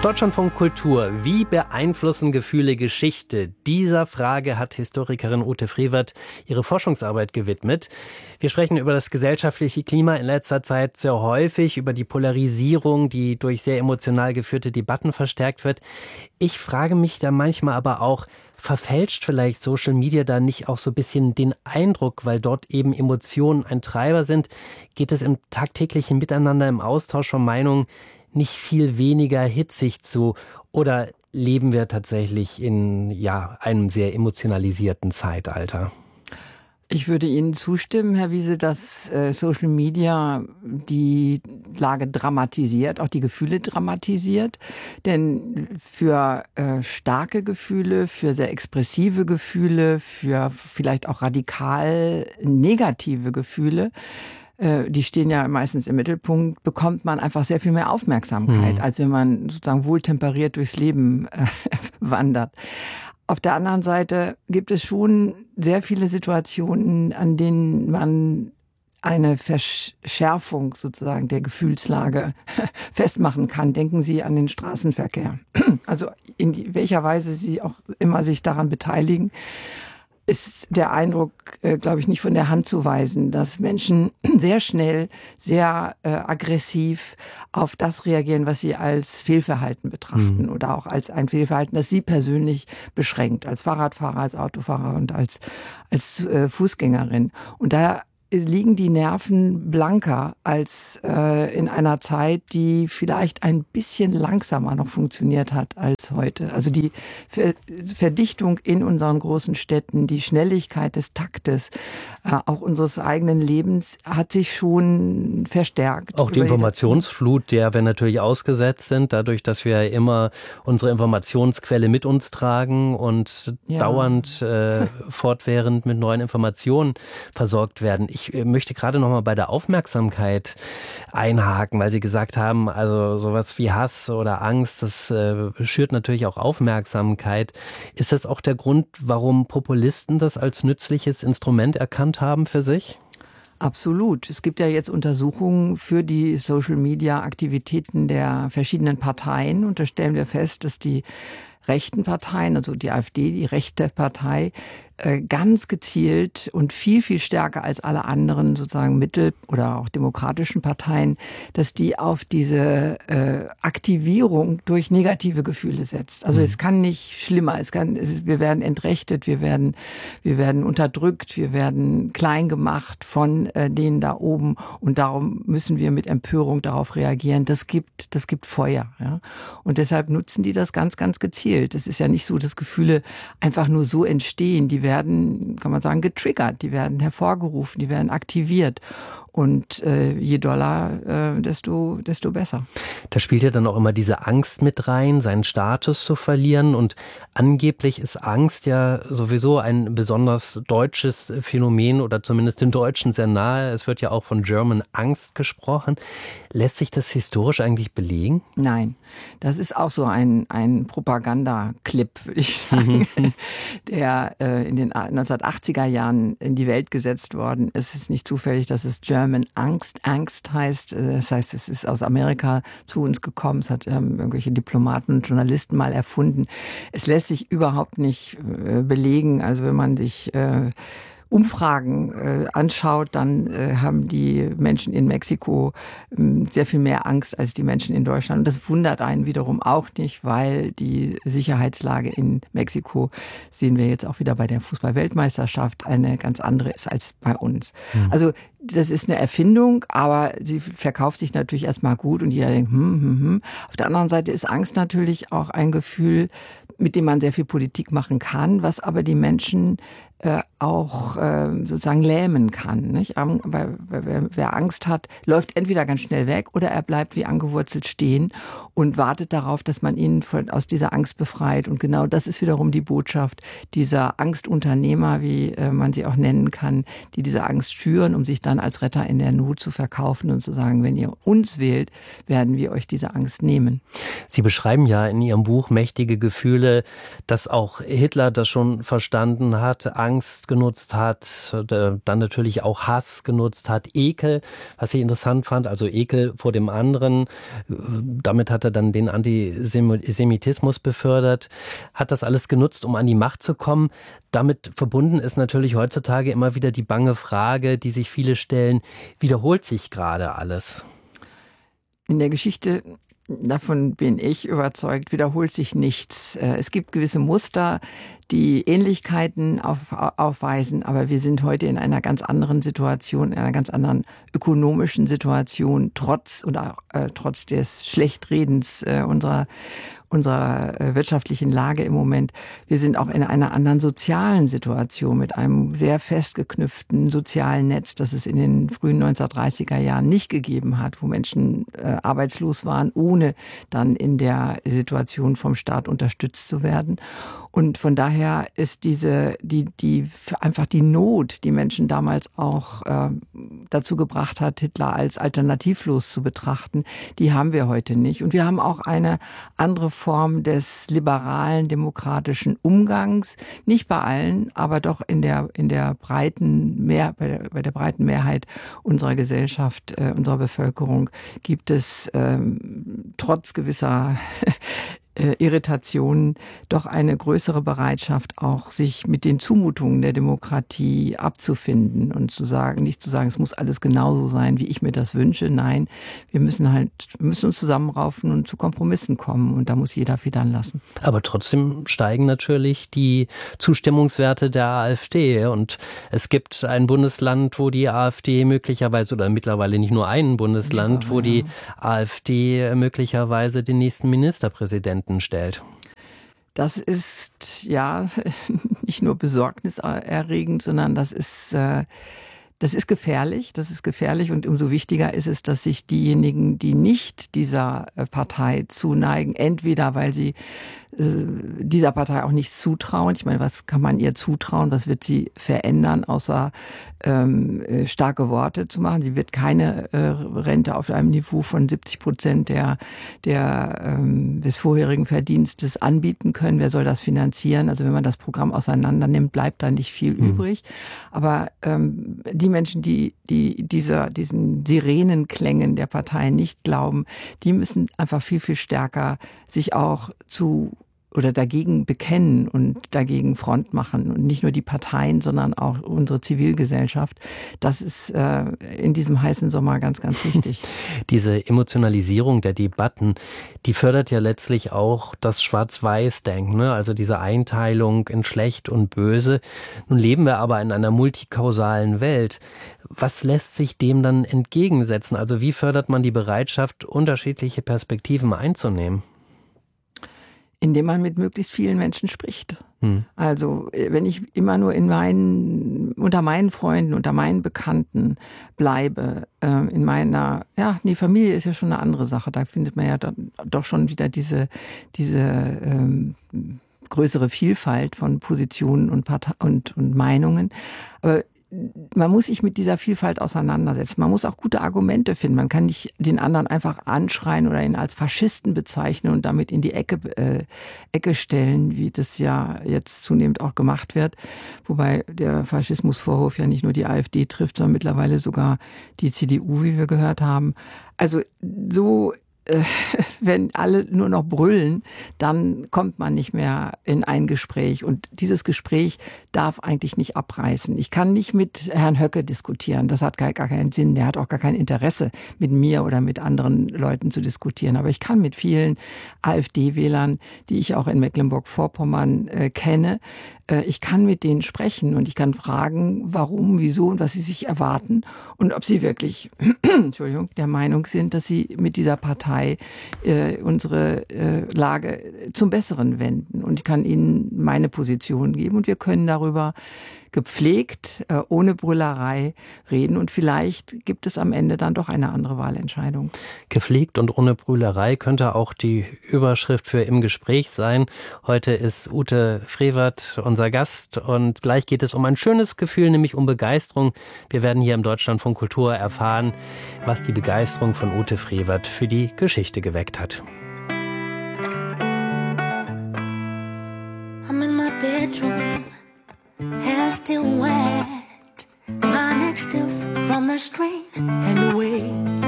Deutschlandfunk Kultur. Wie beeinflussen Gefühle Geschichte? Dieser Frage hat Historikerin Ute Frevert ihre Forschungsarbeit gewidmet. Wir sprechen über das gesellschaftliche Klima in letzter Zeit sehr häufig, über die Polarisierung, die durch sehr emotional geführte Debatten verstärkt wird. Ich frage mich da manchmal aber auch, verfälscht vielleicht Social Media da nicht auch so ein bisschen den Eindruck, weil dort eben Emotionen ein Treiber sind? Geht es im tagtäglichen Miteinander, im Austausch von Meinungen nicht viel weniger hitzig zu? Oder leben wir tatsächlich in einem sehr emotionalisierten Zeitalter? Ich würde Ihnen zustimmen, Herr Wiese, dass Social Media die Lage dramatisiert, auch die Gefühle dramatisiert. Denn für starke Gefühle, für sehr expressive Gefühle, für vielleicht auch radikal negative Gefühle, die stehen ja meistens im Mittelpunkt, bekommt man einfach sehr viel mehr Aufmerksamkeit, als wenn man sozusagen wohltemperiert durchs Leben wandert. Auf der anderen Seite gibt es schon sehr viele Situationen, an denen man eine Verschärfung sozusagen der Gefühlslage festmachen kann. Denken Sie an den Straßenverkehr. Also in welcher Weise Sie auch immer sich daran beteiligen, ist der Eindruck, glaube ich, nicht von der Hand zu weisen, dass Menschen sehr schnell, sehr aggressiv auf das reagieren, was sie als Fehlverhalten betrachten oder auch als ein Fehlverhalten, das sie persönlich beschränkt, als Fahrradfahrer, als Autofahrer und als Fußgängerin. Und da liegen die Nerven blanker als in einer Zeit, die vielleicht ein bisschen langsamer noch funktioniert hat als heute. Also die Verdichtung in unseren großen Städten, die Schnelligkeit des Taktes, auch unseres eigenen Lebens hat sich schon verstärkt. Auch die Informationsflut, der wir natürlich ausgesetzt sind, dadurch, dass wir immer unsere Informationsquelle mit uns tragen und dauernd fortwährend mit neuen Informationen versorgt werden. Ich möchte gerade noch mal bei der Aufmerksamkeit einhaken, weil Sie gesagt haben, also sowas wie Hass oder Angst, das schürt natürlich auch Aufmerksamkeit. Ist das auch der Grund, warum Populisten das als nützliches Instrument erkannt haben für sich? Absolut. Es gibt ja jetzt Untersuchungen für die Social-Media-Aktivitäten der verschiedenen Parteien und da stellen wir fest, dass die rechten Parteien, also die AfD, die rechte Partei, ganz gezielt und viel, viel stärker als alle anderen sozusagen Mittel- oder auch demokratischen Parteien, dass die auf diese Aktivierung durch negative Gefühle setzt. Also es kann nicht schlimmer. Wir werden entrechtet, wir werden unterdrückt, wir werden klein gemacht von denen da oben und darum müssen wir mit Empörung darauf reagieren. Das gibt Feuer. Ja? Und deshalb nutzen die das ganz, ganz gezielt. Es ist ja nicht so, dass Gefühle einfach nur so entstehen. Die werden, kann man sagen, getriggert, die werden hervorgerufen, die werden aktiviert. Und je doller, desto besser. Da spielt ja dann auch immer diese Angst mit rein, seinen Status zu verlieren. Und angeblich ist Angst ja sowieso ein besonders deutsches Phänomen oder zumindest dem Deutschen sehr nahe. Es wird ja auch von German Angst gesprochen. Lässt sich das historisch eigentlich belegen? Nein, das ist auch so ein Propagandaclip, würde ich sagen, der in den 1980er Jahren in die Welt gesetzt worden ist. Es ist nicht zufällig, dass es German Angst heißt. Das heißt, es ist aus Amerika zu uns gekommen. Es hat irgendwelche Diplomaten und Journalisten mal erfunden. Es lässt sich überhaupt nicht belegen. Also wenn man sich Umfragen anschaut, dann haben die Menschen in Mexiko sehr viel mehr Angst als die Menschen in Deutschland. Und das wundert einen wiederum auch nicht, weil die Sicherheitslage in Mexiko, sehen wir jetzt auch wieder bei der Fußball-Weltmeisterschaft, eine ganz andere ist als bei uns. Also das ist eine Erfindung, aber sie verkauft sich natürlich erstmal gut und jeder denkt, Auf der anderen Seite ist Angst natürlich auch ein Gefühl, mit dem man sehr viel Politik machen kann, was aber die Menschen auch sozusagen lähmen kann. Nicht? Wer Angst hat, läuft entweder ganz schnell weg oder er bleibt wie angewurzelt stehen und wartet darauf, dass man ihn aus dieser Angst befreit. Und genau das ist wiederum die Botschaft dieser Angstunternehmer, wie man sie auch nennen kann, die diese Angst schüren, um sich dann als Retter in der Not zu verkaufen und zu sagen, wenn ihr uns wählt, werden wir euch diese Angst nehmen. Sie beschreiben ja in Ihrem Buch mächtige Gefühle, dass auch Hitler das schon verstanden hat. Angst Angst genutzt hat, dann natürlich auch Hass genutzt hat, Ekel, was ich interessant fand, also Ekel vor dem anderen. Damit hat er dann den Antisemitismus befördert, hat das alles genutzt, um an die Macht zu kommen. Damit verbunden ist natürlich heutzutage immer wieder die bange Frage, die sich viele stellen, wiederholt sich gerade alles? In der Geschichte, davon bin ich überzeugt, wiederholt sich nichts. Es gibt gewisse Muster, die Ähnlichkeiten aufweisen, aber wir sind heute in einer ganz anderen Situation, in einer ganz anderen ökonomischen Situation, trotz des Schlechtredens unserer wirtschaftlichen Lage im Moment. Wir sind auch in einer anderen sozialen Situation mit einem sehr festgeknüpften sozialen Netz, das es in den frühen 1930er Jahren nicht gegeben hat, wo Menschen arbeitslos waren, ohne dann in der Situation vom Staat unterstützt zu werden. Und von daher ist einfach die Not, die Menschen damals auch dazu gebracht hat, Hitler als alternativlos zu betrachten, die haben wir heute nicht. Und wir haben auch eine andere Form des liberalen demokratischen Umgangs, nicht bei allen, aber doch bei der breiten Mehrheit unserer Gesellschaft, unserer Bevölkerung gibt es trotz gewisser Irritationen doch eine größere Bereitschaft, auch sich mit den Zumutungen der Demokratie abzufinden und nicht zu sagen, es muss alles genauso sein, wie ich mir das wünsche. Nein, wir müssen uns zusammenraufen und zu Kompromissen kommen und da muss jeder federn lassen. Aber trotzdem steigen natürlich die Zustimmungswerte der AfD und es gibt ein Bundesland, wo die AfD möglicherweise, oder mittlerweile nicht nur ein Bundesland, wo die AfD möglicherweise den nächsten Ministerpräsidenten stellt. Das ist ja nicht nur besorgniserregend, sondern das ist gefährlich. Das ist gefährlich und umso wichtiger ist es, dass sich diejenigen, die nicht dieser Partei zuneigen, entweder weil sie dieser Partei auch nichts zutrauen. Ich meine, was kann man ihr zutrauen? Was wird sie verändern, außer starke Worte zu machen? Sie wird keine Rente auf einem Niveau von 70% des vorherigen Verdienstes anbieten können. Wer soll das finanzieren? Also wenn man das Programm auseinander nimmt, bleibt da nicht viel übrig. Aber die Menschen, die diesen Sirenenklängen der Partei nicht glauben, die müssen einfach viel, viel stärker sich auch dagegen bekennen und dagegen Front machen. Und nicht nur die Parteien, sondern auch unsere Zivilgesellschaft. Das ist in diesem heißen Sommer ganz, ganz wichtig. Diese Emotionalisierung der Debatten, die fördert ja letztlich auch das Schwarz-Weiß-Denken, ne? Also diese Einteilung in schlecht und böse. Nun leben wir aber in einer multikausalen Welt. Was lässt sich dem dann entgegensetzen? Also wie fördert man die Bereitschaft, unterschiedliche Perspektiven einzunehmen? Indem man mit möglichst vielen Menschen spricht. Also wenn ich immer nur unter meinen Freunden, unter meinen Bekannten bleibe, Familie ist ja schon eine andere Sache. Da findet man ja doch schon wieder diese größere Vielfalt von Positionen und Meinungen. Aber man muss sich mit dieser Vielfalt auseinandersetzen. Man muss auch gute Argumente finden. Man kann nicht den anderen einfach anschreien oder ihn als Faschisten bezeichnen und damit in die Ecke stellen, wie das ja jetzt zunehmend auch gemacht wird. Wobei der Faschismusvorwurf ja nicht nur die AfD trifft, sondern mittlerweile sogar die CDU, wie wir gehört haben. Also wenn alle nur noch brüllen, dann kommt man nicht mehr in ein Gespräch. Und dieses Gespräch darf eigentlich nicht abreißen. Ich kann nicht mit Herrn Höcke diskutieren. Das hat gar keinen Sinn. Der hat auch gar kein Interesse, mit mir oder mit anderen Leuten zu diskutieren. Aber ich kann mit vielen AfD-Wählern, die ich auch in Mecklenburg-Vorpommern kenne, ich kann mit denen sprechen und ich kann fragen, warum, wieso und was sie sich erwarten und ob sie wirklich der Meinung sind, dass sie mit dieser Partei unsere Lage zum Besseren wenden. Und ich kann ihnen meine Position geben und wir können darüber gepflegt, ohne Brüllerei reden und vielleicht gibt es am Ende dann doch eine andere Wahlentscheidung. Gepflegt und ohne Brüllerei könnte auch die Überschrift für Im Gespräch sein. Heute ist Ute Frevert unser Gast und gleich geht es um ein schönes Gefühl, nämlich um Begeisterung. Wir werden hier im Deutschlandfunk Kultur erfahren, was die Begeisterung von Ute Frevert für die Geschichte geweckt hat. I'm in my bedroom. Hair's still wet. My neck stiff from the strain and the weight.